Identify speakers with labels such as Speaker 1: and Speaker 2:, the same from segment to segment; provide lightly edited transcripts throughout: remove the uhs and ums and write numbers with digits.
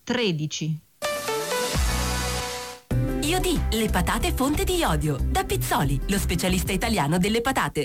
Speaker 1: 13.
Speaker 2: Iodì, le patate fonte di iodio. Da Pizzoli, lo specialista italiano delle patate.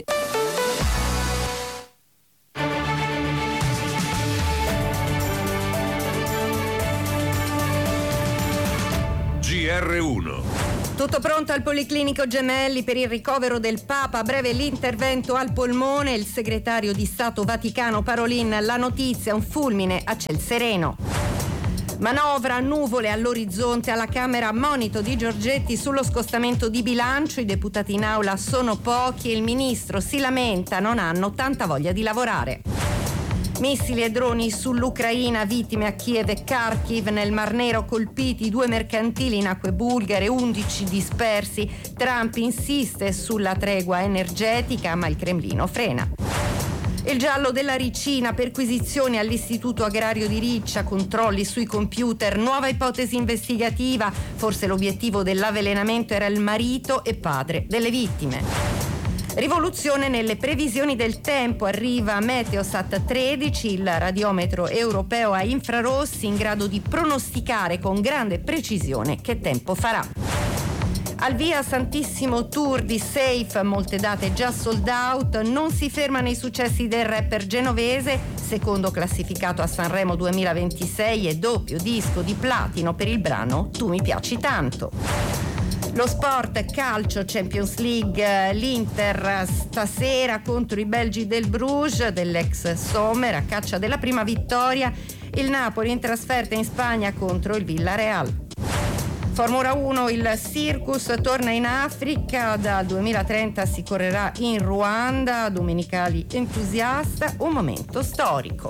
Speaker 3: GR1.
Speaker 4: Tutto pronto al Policlinico Gemelli per il ricovero del Papa, a breve l'intervento al polmone, il segretario di Stato Vaticano Parolin, la notizia, un fulmine a ciel sereno. Manovra, nuvole all'orizzonte, alla Camera monito di Giorgetti sullo scostamento di bilancio, i deputati in aula sono pochi e il ministro si lamenta, non hanno tanta voglia di lavorare. Missili e droni sull'Ucraina, vittime a Kiev e Kharkiv, nel Mar Nero colpiti 2 mercantili in acque bulgare, 11 dispersi. Trump insiste sulla tregua energetica, ma il Cremlino frena. Il giallo della Ricina, perquisizioni all'Istituto Agrario di Riccia, controlli sui computer, nuova ipotesi investigativa, forse l'obiettivo dell'avvelenamento era il marito e padre delle vittime. Rivoluzione nelle previsioni del tempo, arriva Meteosat 13, il radiometro europeo a infrarossi in grado di pronosticare con grande precisione che tempo farà. Al via Santissimo Tour di Safe, molte date già sold out, non si fermano i successi del rapper genovese, secondo classificato a Sanremo 2026 e doppio disco di platino per il brano Tu mi piaci tanto. Lo sport, calcio, Champions League, l'Inter stasera contro i belgi del Bruges, dell'ex Sommer, a caccia della prima vittoria, il Napoli in trasferta in Spagna contro il Villarreal. Formula 1, il Circus torna in Africa, dal 2030 si correrà in Ruanda, Domenicali entusiasta, un momento storico.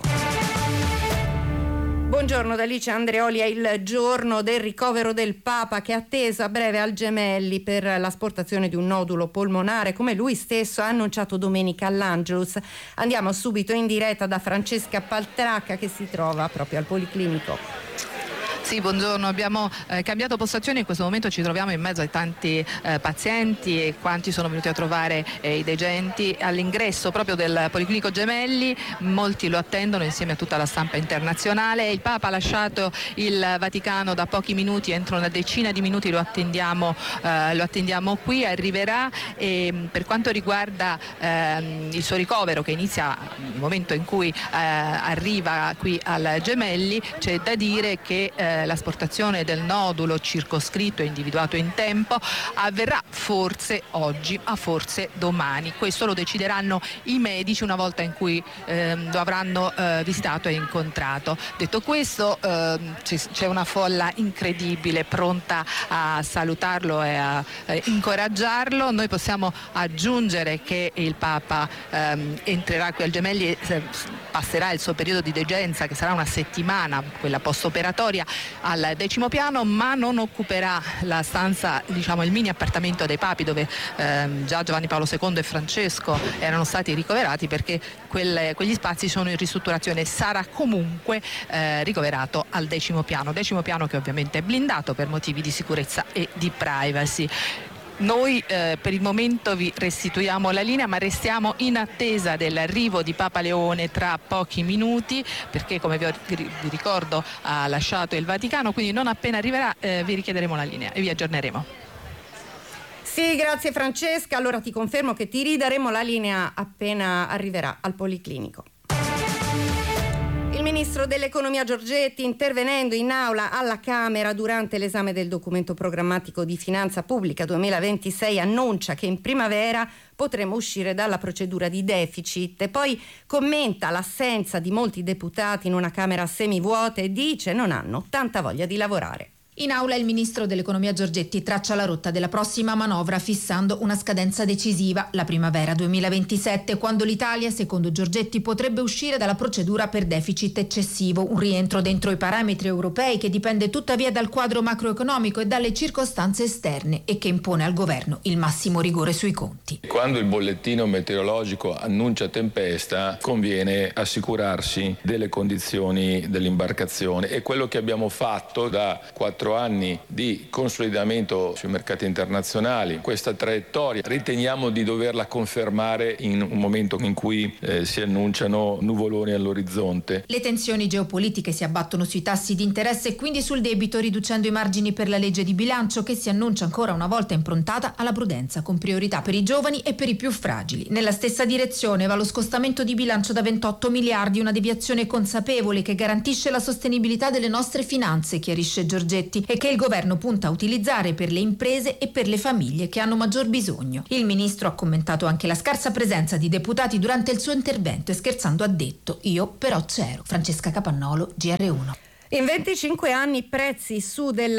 Speaker 4: Buongiorno da Alice Andreoli, è il giorno del ricovero del Papa che è atteso a breve al Gemelli per l'asportazione di un nodulo polmonare, come lui stesso ha annunciato domenica all'Angelus. Andiamo subito in diretta da Francesca Paltracca che si trova proprio al Policlinico.
Speaker 5: Sì, buongiorno, abbiamo cambiato postazione, in questo momento ci troviamo in mezzo ai tanti pazienti e quanti sono venuti a trovare i degenti all'ingresso proprio del Policlinico Gemelli, molti lo attendono insieme a tutta la stampa internazionale. Il Papa ha lasciato il Vaticano da pochi minuti, entro una decina di minuti lo attendiamo qui, arriverà e per quanto riguarda il suo ricovero che inizia nel momento in cui arriva qui al Gemelli, c'è da dire che l'asportazione del nodulo circoscritto e individuato in tempo avverrà forse oggi, ma forse domani. Questo lo decideranno i medici una volta in cui lo avranno visitato e incontrato. Detto questo, c'è una folla incredibile pronta a salutarlo e a incoraggiarlo. Noi possiamo aggiungere che il Papa entrerà qui al Gemelli, passerà il suo periodo di degenza, che sarà una settimana, quella post-operatoria, al 10° piano, ma non occuperà la stanza, diciamo il mini appartamento dei papi dove già Giovanni Paolo II e Francesco erano stati ricoverati, perché quegli spazi sono in ristrutturazione. Sarà comunque ricoverato al 10° piano, 10° piano che ovviamente è blindato per motivi di sicurezza e di privacy. Noi per il momento vi restituiamo la linea, ma restiamo in attesa dell'arrivo di Papa Leone tra pochi minuti, perché come vi ricordo ha lasciato il Vaticano, quindi non appena arriverà vi richiederemo la linea e vi aggiorneremo.
Speaker 4: Sì, grazie Francesca, allora ti confermo che ti ridaremo la linea appena arriverà al Policlinico. Il ministro dell'economia Giorgetti, intervenendo in aula alla Camera durante l'esame del documento programmatico di finanza pubblica 2026, annuncia che in primavera potremo uscire dalla procedura di deficit e poi commenta l'assenza di molti deputati in una Camera semivuota e dice non hanno tanta voglia di lavorare.
Speaker 6: In aula il ministro dell'economia Giorgetti traccia la rotta della prossima manovra fissando una scadenza decisiva, la primavera 2027, quando l'Italia, secondo Giorgetti, potrebbe uscire dalla procedura per deficit eccessivo, un rientro dentro i parametri europei che dipende tuttavia dal quadro macroeconomico e dalle circostanze esterne e che impone al governo il massimo rigore sui conti.
Speaker 7: Quando il bollettino meteorologico annuncia tempesta, conviene assicurarsi delle condizioni dell'imbarcazione, e quello che abbiamo fatto da 4 4 anni di consolidamento sui mercati internazionali. Questa traiettoria riteniamo di doverla confermare in un momento in cui si annunciano nuvoloni all'orizzonte.
Speaker 6: Le tensioni geopolitiche si abbattono sui tassi di interesse e quindi sul debito, riducendo i margini per la legge di bilancio, che si annuncia ancora una volta improntata alla prudenza, con priorità per i giovani e per i più fragili. Nella stessa direzione va lo scostamento di bilancio da 28 miliardi, una deviazione consapevole che garantisce la sostenibilità delle nostre finanze, chiarisce Giorgetti, e che il governo punta a utilizzare per le imprese e per le famiglie che hanno maggior bisogno. Il ministro ha commentato anche la scarsa presenza di deputati durante il suo intervento e scherzando ha detto: io però c'ero. Francesca Capannolo, GR1.
Speaker 4: In 25 anni prezzi su del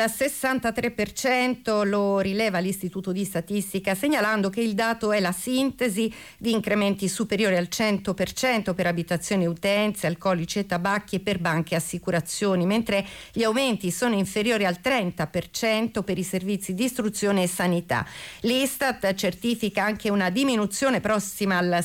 Speaker 4: 63%, lo rileva l'Istituto di Statistica, segnalando che il dato è la sintesi di incrementi superiori al 100% per abitazioni e utenze, alcolici e tabacchi e per banche e assicurazioni, mentre gli aumenti sono inferiori al 30% per i servizi di istruzione e sanità. L'Istat certifica anche una diminuzione prossima al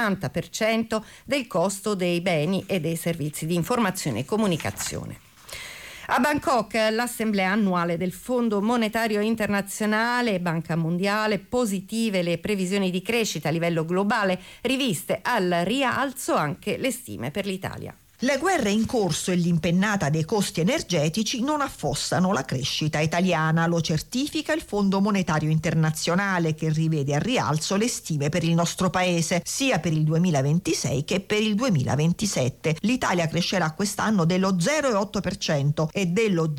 Speaker 4: 60% del costo dei beni e dei servizi di informazione e comunicazione. A Bangkok l'assemblea annuale del Fondo Monetario Internazionale e Banca Mondiale, positive le previsioni di crescita a livello globale, riviste al rialzo anche le stime per l'Italia.
Speaker 1: Le guerre in corso e l'impennata dei costi energetici non affossano la crescita italiana, lo certifica il Fondo Monetario Internazionale, che rivede al rialzo le stime per il nostro paese, sia per il 2026 che per il 2027. L'Italia crescerà quest'anno dello 0,8% e dello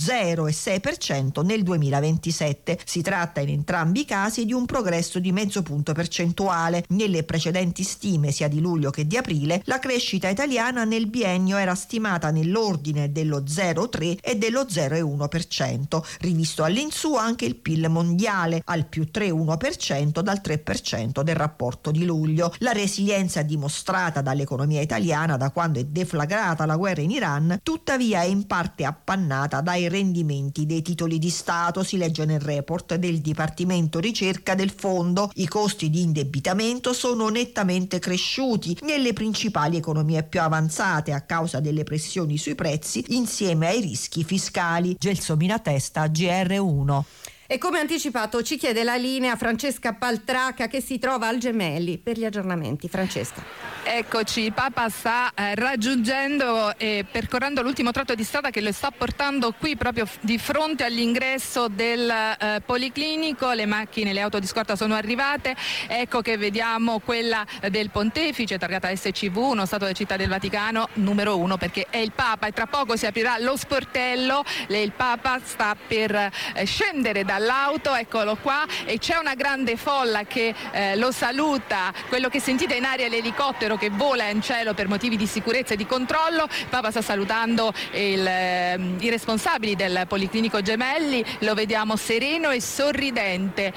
Speaker 1: 0,6% nel 2027. Si tratta in entrambi i casi di un progresso di mezzo punto percentuale. Nelle precedenti stime, sia di luglio che di aprile, la crescita italiana nel biennio era stimata nell'ordine dello 0,3 e dello 0,1%. Rivisto all'insù anche il PIL mondiale al più 3,1% dal 3% del rapporto di luglio. La resilienza dimostrata dall'economia italiana da quando è deflagrata la guerra in Iran, tuttavia, è in parte appannata dai rendimenti dei titoli di Stato, si legge nel report del Dipartimento Ricerca del Fondo. I costi di indebitamento sono nettamente cresciuti nelle principali economie più avanzate a causa delle pressioni sui prezzi insieme ai rischi fiscali. Gelsomina Testa, GR1.
Speaker 4: E come anticipato ci chiede la linea Francesca Paltracca, che si trova al Gemelli per gli aggiornamenti. Francesca.
Speaker 5: Eccoci, il Papa sta raggiungendo e percorrendo l'ultimo tratto di strada che lo sta portando qui proprio di fronte all'ingresso del Policlinico. Le macchine, le auto di scorta sono arrivate. Ecco che vediamo quella del Pontefice targata SCV1, Stato della Città del Vaticano numero 1, perché è il Papa e tra poco si aprirà lo sportello. Il Papa sta per scendere dall'auto, eccolo qua, e c'è una grande folla che lo saluta. Quello che sentite in aria è l'elicottero che vola in cielo per motivi di sicurezza e di controllo. Il Papa sta salutando i responsabili del Policlinico Gemelli, lo vediamo sereno e sorridente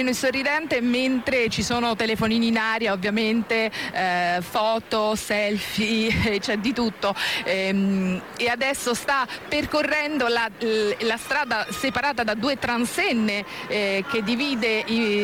Speaker 5: mentre ci sono telefonini in aria, ovviamente foto, selfie, c'è di tutto, e adesso sta percorrendo la strada separata da due transenne che divide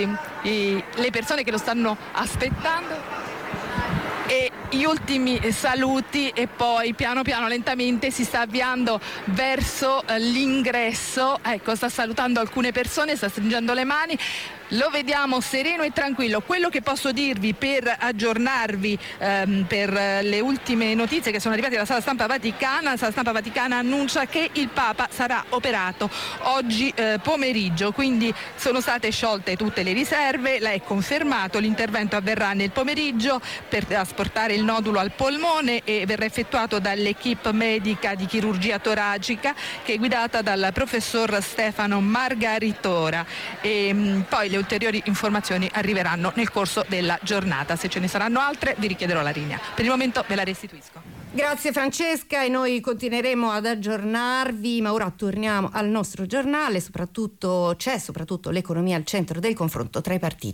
Speaker 5: le persone che lo stanno aspettando, e gli ultimi saluti, e poi piano piano lentamente si sta avviando verso l'ingresso. Ecco, sta salutando alcune persone, sta stringendo le mani. Lo vediamo sereno e tranquillo. Quello che posso dirvi per aggiornarvi per le ultime notizie che sono arrivate dalla Sala Stampa Vaticana. La Sala Stampa Vaticana annuncia che il Papa sarà operato oggi pomeriggio, quindi sono state sciolte tutte le riserve, l'è confermato, l'intervento avverrà nel pomeriggio per trasportare il nodulo al polmone e verrà effettuato dall'equipe medica di chirurgia toracica che è guidata dal professor Stefano Margaritora, e poi le ulteriori informazioni arriveranno nel corso della giornata. Se ce ne saranno altre vi richiederò la linea. Per il momento ve la restituisco.
Speaker 4: Grazie Francesca, e noi continueremo ad aggiornarvi, ma ora torniamo al nostro giornale. C'è soprattutto l'economia al centro del confronto tra i partiti.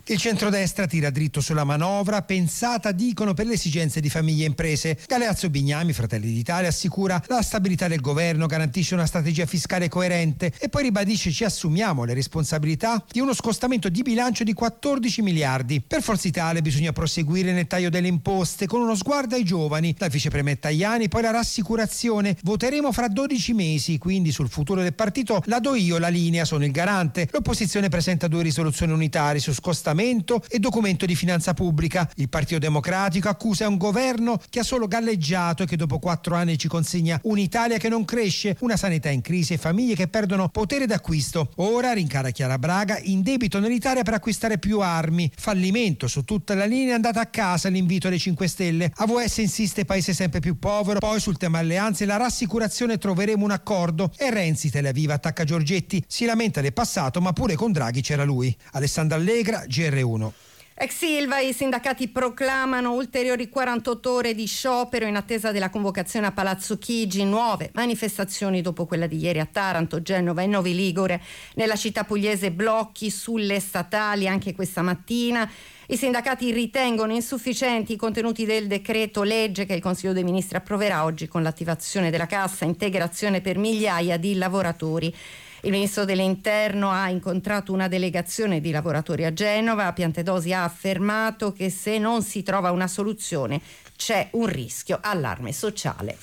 Speaker 3: Il centrodestra tira dritto sulla manovra, pensata, dicono, per le esigenze di famiglie e imprese. Galeazzo Bignami, Fratelli d'Italia, assicura la stabilità del governo, garantisce una strategia fiscale coerente e poi ribadisce: ci assumiamo le responsabilità di uno scostamento di bilancio di 14 miliardi. Per Forza Italia bisogna proseguire nel taglio delle imposte con uno sguardo ai giovani. Dal vicepremier Tajani poi la rassicurazione: voteremo fra 12 mesi, quindi sul futuro del partito la do io la linea, sono il garante. L'opposizione presenta 2 risoluzioni unitarie su scostamento e documento di finanza pubblica. Il Partito Democratico accusa un governo che ha solo galleggiato e che dopo 4 anni ci consegna un'Italia che non cresce, una sanità in crisi e famiglie che perdono potere d'acquisto. Ora, rincara Chiara Braga, indebito nell'Italia per acquistare più armi. Fallimento su tutta la linea, è andata a casa l'invito dei 5 Stelle. AVS insiste: paese sempre più povero. Poi sul tema alleanze la rassicurazione: troveremo un accordo. E Renzi, Tel Aviv attacca Giorgetti, si lamenta del passato ma pure con Draghi c'era lui. Alessandra Allegra, GR1.
Speaker 4: Ex Ilva, i sindacati proclamano ulteriori 48 ore di sciopero in attesa della convocazione a Palazzo Chigi. Nuove manifestazioni dopo quella di ieri a Taranto, Genova e Novi Ligure. Nella città pugliese blocchi sulle statali anche questa mattina. I sindacati ritengono insufficienti i contenuti del decreto legge che il Consiglio dei Ministri approverà oggi con l'attivazione della cassa integrazione per migliaia di lavoratori. Il ministro dell'Interno ha incontrato una delegazione di lavoratori a Genova. Piantedosi ha affermato che se non si trova una soluzione c'è un rischio allarme sociale.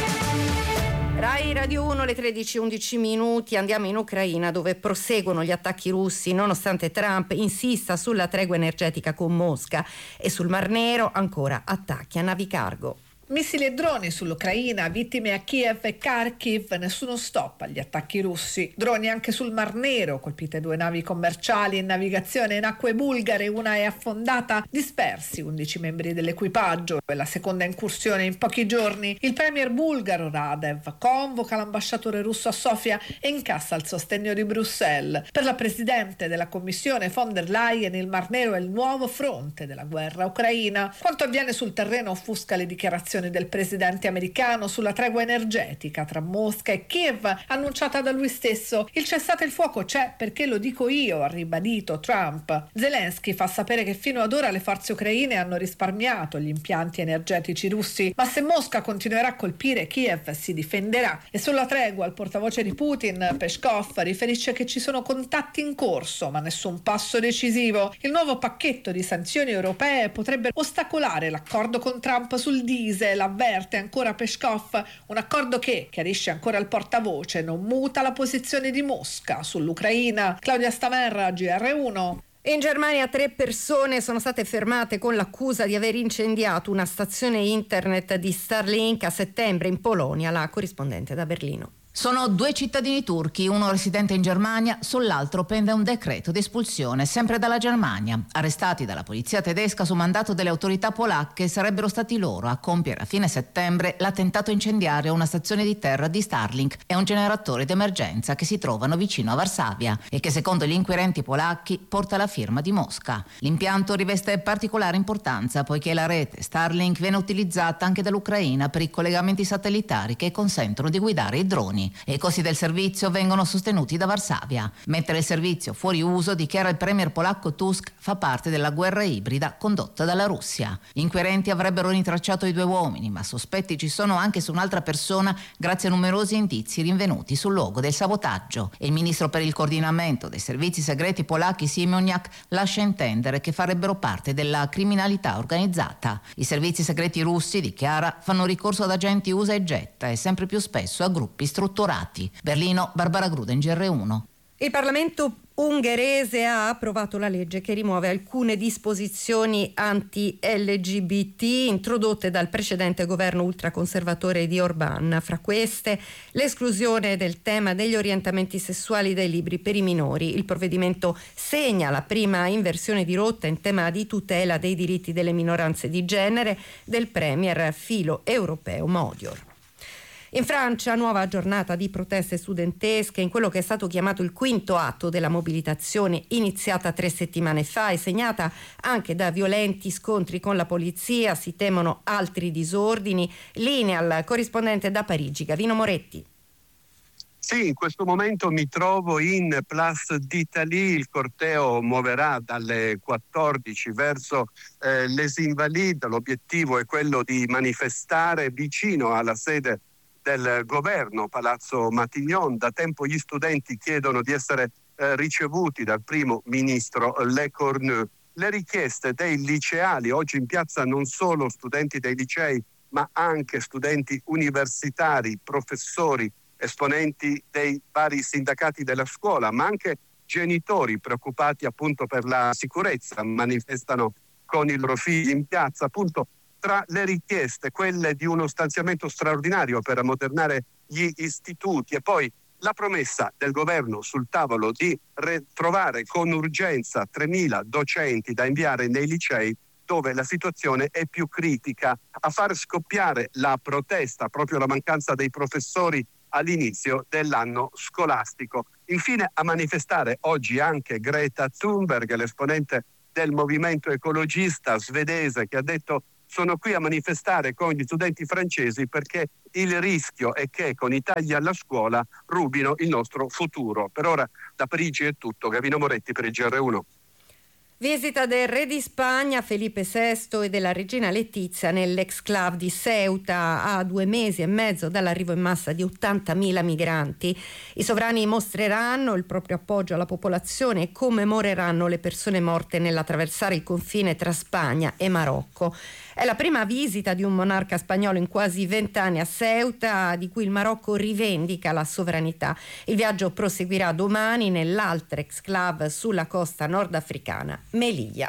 Speaker 4: Rai Radio 1, le 13:11 minuti. Andiamo in Ucraina, dove proseguono gli attacchi russi nonostante Trump insista sulla tregua energetica con Mosca, e sul Mar Nero ancora attacchi a navi cargo.
Speaker 8: Missili e droni sull'Ucraina, vittime a Kiev e Kharkiv, nessuno stop agli attacchi russi. Droni anche sul Mar Nero, colpite 2 navi commerciali in navigazione in acque bulgare, una è affondata, dispersi 11 membri dell'equipaggio. È la seconda incursione in pochi giorni. Il premier bulgaro Radev convoca l'ambasciatore russo a Sofia e incassa il sostegno di Bruxelles. Per la presidente della Commissione von der Leyen, il Mar Nero è il nuovo fronte della guerra ucraina. Quanto avviene sul terreno offusca le dichiarazioni del presidente americano sulla tregua energetica tra Mosca e Kiev annunciata da lui stesso. Il cessate il fuoco c'è perché lo dico io, ha ribadito Trump. Zelensky fa sapere che fino ad ora le forze ucraine hanno risparmiato gli impianti energetici russi, ma se Mosca continuerà a colpire Kiev si difenderà. E sulla tregua il portavoce di Putin, Peskov, riferisce che ci sono contatti in corso ma nessun passo decisivo. Il nuovo pacchetto di sanzioni europee potrebbe ostacolare l'accordo con Trump sul diesel, avverte ancora Peskov, un accordo che, chiarisce ancora il portavoce, non muta la posizione di Mosca sull'Ucraina. Claudia Stamerra, GR1.
Speaker 4: In Germania 3 persone sono state fermate con l'accusa di aver incendiato una stazione internet di Starlink a settembre in Polonia. La corrispondente da Berlino.
Speaker 9: Sono 2 cittadini turchi, uno residente in Germania, sull'altro pende un decreto di espulsione, sempre dalla Germania. Arrestati dalla polizia tedesca su mandato delle autorità polacche, sarebbero stati loro a compiere a fine settembre l'attentato incendiario a una stazione di terra di Starlink e un generatore d'emergenza che si trovano vicino a Varsavia e che, secondo gli inquirenti polacchi, porta la firma di Mosca. L'impianto riveste particolare importanza poiché la rete Starlink viene utilizzata anche dall'Ucraina per i collegamenti satellitari che consentono di guidare i droni. E i costi del servizio vengono sostenuti da Varsavia. Mettere il servizio fuori uso, dichiara il premier polacco Tusk, fa parte della guerra ibrida condotta dalla Russia. Gli inquirenti avrebbero rintracciato i 2 uomini, ma sospetti ci sono anche su un'altra persona grazie a numerosi indizi rinvenuti sul luogo del sabotaggio. E il ministro per il coordinamento dei servizi segreti polacchi Siemoniak lascia intendere che farebbero parte della criminalità organizzata. I servizi segreti russi, dichiara, fanno ricorso ad agenti usa e getta e sempre più spesso a gruppi strutturati. Berlino, Barbara Gruden, GR1.
Speaker 4: Il Parlamento ungherese ha approvato la legge che rimuove alcune disposizioni anti-LGBT introdotte dal precedente governo ultraconservatore di Orbán. Fra queste, l'esclusione del tema degli orientamenti sessuali dai libri per i minori. Il provvedimento segna la prima inversione di rotta in tema di tutela dei diritti delle minoranze di genere del premier filo europeo Modior. In Francia, nuova giornata di proteste studentesche in quello che è stato chiamato il 5° atto della mobilitazione, iniziata 3 settimane fa e segnata anche da violenti scontri con la polizia. Si temono altri disordini. Linea al corrispondente da Parigi, Gavino Moretti.
Speaker 10: Sì, in questo momento mi trovo in Place d'Italie, il corteo muoverà dalle 14 verso Les Invalides, l'obiettivo è quello di manifestare vicino alla sede del governo, Palazzo Matignon. Da tempo gli studenti chiedono di essere ricevuti dal primo ministro Lecornu. Le richieste dei liceali, oggi in piazza non solo studenti dei licei, ma anche studenti universitari, professori, esponenti dei vari sindacati della scuola, ma anche genitori preoccupati appunto per la sicurezza, manifestano con i loro figli in piazza. Appunto, tra le richieste quelle di uno stanziamento straordinario per ammodernare gli istituti e poi la promessa del governo sul tavolo di trovare con urgenza 3.000 docenti da inviare nei licei dove la situazione è più critica, a far scoppiare la protesta, proprio la mancanza dei professori all'inizio dell'anno scolastico. Infine a manifestare oggi anche Greta Thunberg, l'esponente del movimento ecologista svedese, che ha detto: sono qui a manifestare con gli studenti francesi perché il rischio è che con i tagli alla scuola rubino il nostro futuro. Per ora da Parigi è tutto. Gavino Moretti per il GR1.
Speaker 4: Visita del re di Spagna Felipe VI e della regina Letizia nell'exclave di Ceuta a 2 mesi e mezzo dall'arrivo in massa di 80.000 migranti. I sovrani mostreranno il proprio appoggio alla popolazione e commemoreranno le persone morte nell'attraversare il confine tra Spagna e Marocco. È la prima visita di un monarca spagnolo in quasi 20 anni a Ceuta, di cui il Marocco rivendica la sovranità. Il viaggio proseguirà domani nell'altra exclave sulla costa nordafricana, Melilla.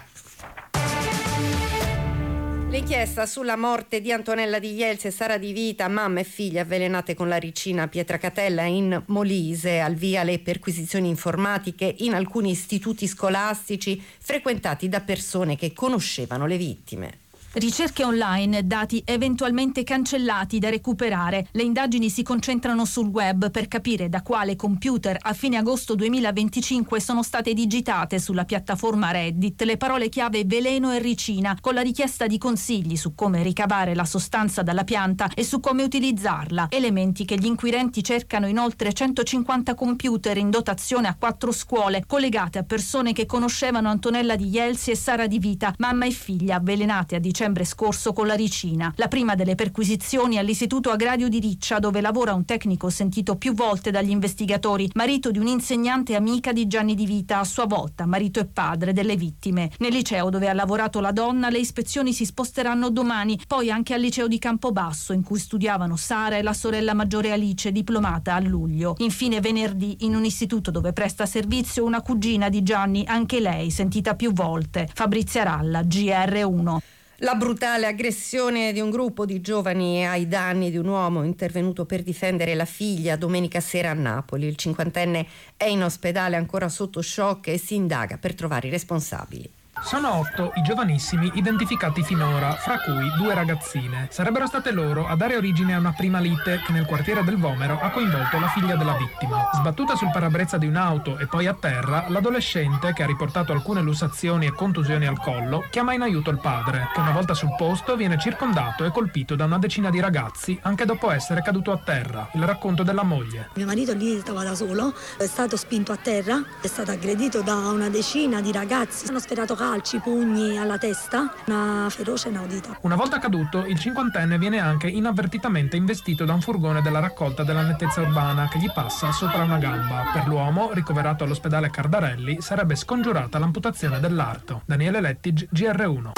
Speaker 4: L'inchiesta sulla morte di Antonella Di Jelsi e Sara Di Vita, mamma e figlia avvelenate con la ricina a Pietracatella in Molise. Al via le perquisizioni informatiche in alcuni istituti scolastici frequentati da persone che conoscevano le vittime.
Speaker 11: Ricerche online, dati eventualmente cancellati da recuperare. Le indagini si concentrano sul web per capire da quale computer a fine agosto 2025 sono state digitate sulla piattaforma Reddit le parole chiave veleno e ricina, con la richiesta di consigli su come ricavare la sostanza dalla pianta e su come utilizzarla. Elementi che gli inquirenti cercano in oltre 150 computer in dotazione a 4 scuole, collegate a persone che conoscevano Antonella Di Jelsi e Sara Di Vita, mamma e figlia avvelenate a dicembre scorso con la ricina. La prima delle perquisizioni all'Istituto Agrario di Riccia, dove lavora un tecnico sentito più volte dagli investigatori, marito di un'insegnante amica di Gianni Di Vita, a sua volta marito e padre delle vittime. Nel liceo dove ha lavorato la donna le ispezioni si sposteranno domani, poi anche al liceo di Campobasso in cui studiavano Sara e la sorella maggiore Alice, diplomata a luglio. Infine venerdì in un istituto dove presta servizio una cugina di Gianni, anche lei sentita più volte. Fabrizia Ralla, GR1.
Speaker 4: La brutale aggressione di un gruppo di giovani ai danni di un uomo intervenuto per difendere la figlia domenica sera a Napoli. Il 50enne è in ospedale ancora sotto shock e si indaga per trovare i responsabili.
Speaker 12: Sono 8 i giovanissimi identificati finora, fra cui 2 ragazzine. Sarebbero state loro a dare origine a una prima lite che nel quartiere del Vomero ha coinvolto la figlia della vittima. Sbattuta sul parabrezza di un'auto e poi a terra, l'adolescente, che ha riportato alcune lussazioni e contusioni al collo, chiama in aiuto il padre, che una volta sul posto viene circondato e colpito da una decina di ragazzi, anche dopo essere caduto a terra. Il racconto della moglie.
Speaker 13: Mio marito lì stava da solo, è stato spinto a terra, è stato aggredito da una decina di ragazzi, hanno sferato calci, pugni alla testa, una feroce inaudita.
Speaker 12: Una volta caduto, il 50enne viene anche inavvertitamente investito da un furgone della raccolta della nettezza urbana che gli passa sopra una gamba. Per l'uomo, ricoverato all'ospedale Cardarelli, sarebbe scongiurata l'amputazione dell'arto. Daniele Lettig, GR1.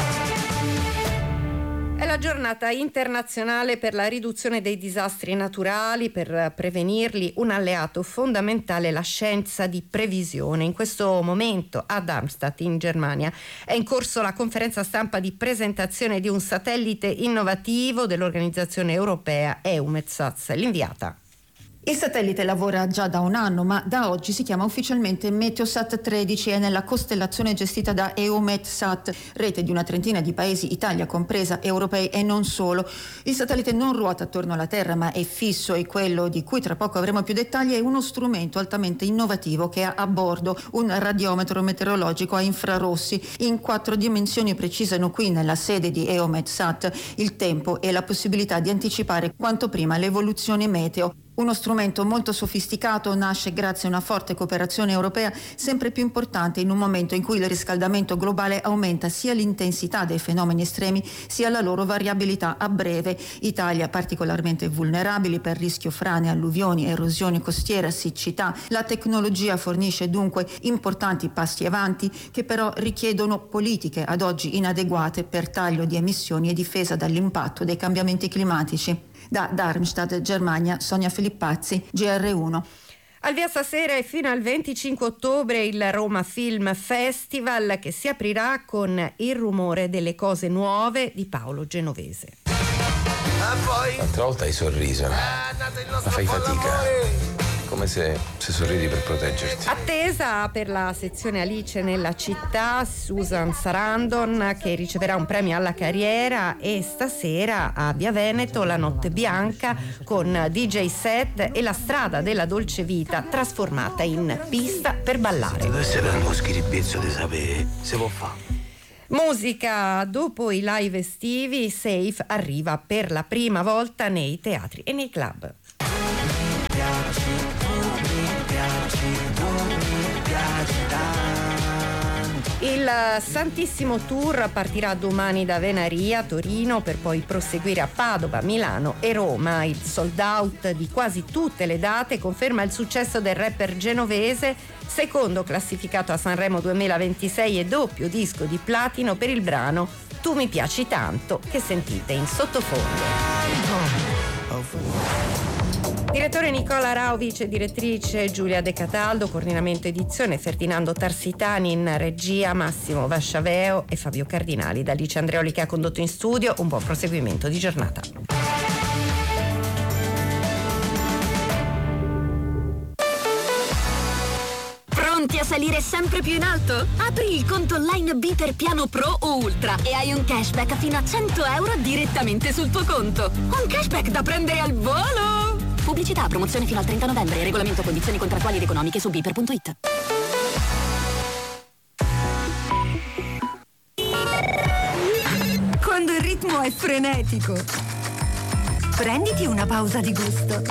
Speaker 4: È la giornata internazionale per la riduzione dei disastri naturali. Per prevenirli un alleato fondamentale è la scienza di previsione. In questo momento a Darmstadt in Germania è in corso la conferenza stampa di presentazione di un satellite innovativo dell'organizzazione europea EUMETSAT. L'inviata.
Speaker 14: Il satellite lavora già da un anno, ma da oggi si chiama ufficialmente Meteosat 13 e è nella costellazione gestita da EUMETSAT, rete di una trentina di paesi, Italia compresa, europei e non solo. Il satellite non ruota attorno alla Terra, ma è fisso e quello di cui tra poco avremo più dettagli è uno strumento altamente innovativo che ha a bordo un radiometro meteorologico a infrarossi. In 4 dimensioni precisano qui nella sede di EUMETSAT il tempo e la possibilità di anticipare quanto prima l'evoluzione meteo. Uno strumento molto sofisticato nasce grazie a una forte cooperazione europea sempre più importante in un momento in cui il riscaldamento globale aumenta sia l'intensità dei fenomeni estremi sia la loro variabilità a breve. Italia particolarmente vulnerabili per rischio frane, alluvioni, erosioni costiere, siccità. La tecnologia fornisce dunque importanti passi avanti che però richiedono politiche ad oggi inadeguate per taglio di emissioni e difesa dall'impatto dei cambiamenti climatici. Da Darmstadt, Germania, Sonia Filippazzi, GR1.
Speaker 4: Al via stasera e fino al 25 ottobre il Roma Film Festival, che si aprirà con Il rumore delle cose nuove di Paolo Genovese.
Speaker 15: L'altra volta hai sorriso, ma fai fatica. Come se sorridi per proteggerti.
Speaker 4: Attesa per la sezione Alice nella città, Susan Sarandon, che riceverà un premio alla carriera, e stasera a Via Veneto La Notte Bianca con DJ set e la strada della dolce vita trasformata in pista per ballare.
Speaker 16: Deve essere uno schiribizzo di sapere se può fare.
Speaker 4: Musica, dopo i live estivi, Safe arriva per la prima volta nei teatri e nei club. Il Santissimo Tour partirà domani da Venaria, Torino, per poi proseguire a Padova, Milano e Roma. Il sold out di quasi tutte le date conferma il successo del rapper genovese, secondo classificato a Sanremo 2026 e doppio disco di platino per il brano Tu mi piaci tanto, che sentite in sottofondo. Direttore Nicola Rao, vice direttrice Giulia De Cataldo, coordinamento edizione Ferdinando Tarsitani, in regia Massimo Vasciaveo e Fabio Cardinali. Da Alice Andreoli che ha condotto in studio, un buon proseguimento di giornata.
Speaker 17: Pronti a salire sempre più in alto? Apri il conto online Biper Piano Pro o Ultra e hai un cashback fino a 100 euro direttamente sul tuo conto. Un cashback da prendere al volo! Pubblicità, promozione fino al 30 novembre. Regolamento, condizioni contrattuali ed economiche su biper.it.
Speaker 18: Quando il ritmo è frenetico, prenditi una pausa di gusto.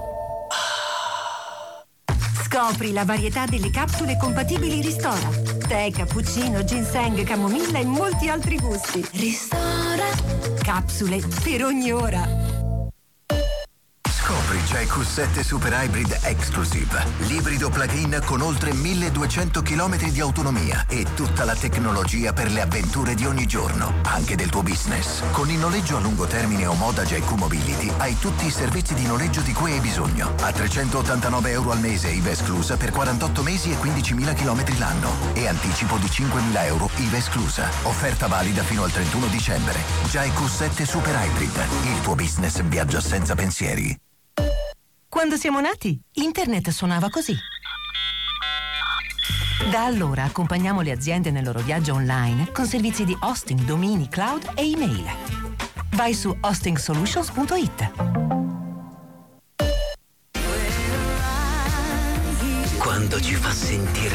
Speaker 18: Scopri la varietà delle capsule compatibili Ristora. Tè, cappuccino, ginseng, camomilla e molti altri gusti. Ristora. Capsule per ogni ora.
Speaker 19: Scopri già Q7 Super Hybrid Exclusive, l'ibrido plug-in con oltre 1200 km di autonomia e tutta la tecnologia per le avventure di ogni giorno, anche del tuo business. Con il noleggio a lungo termine o moda JQ Mobility hai tutti i servizi di noleggio di cui hai bisogno. A 389 euro al mese, IVA esclusa, per 48 mesi e 15.000 km l'anno. E anticipo di 5.000 euro, IVA esclusa. Offerta valida fino al 31 dicembre. Già Q7 Super Hybrid, il tuo business viaggia senza pensieri.
Speaker 20: Quando siamo nati, internet suonava così. Da allora accompagniamo le aziende nel loro viaggio online con servizi di hosting, domini, cloud e email. Vai su hostingsolutions.it.
Speaker 16: Quando ci fa sentire